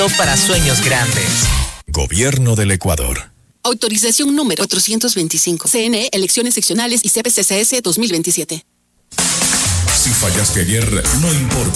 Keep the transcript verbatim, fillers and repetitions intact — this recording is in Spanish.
para sueños grandes. Gobierno del Ecuador. Autorización número cuatrocientos veinticinco. C N E, Elecciones Seccionales y C P C C S dos mil veintisiete. Si fallaste ayer, no importa.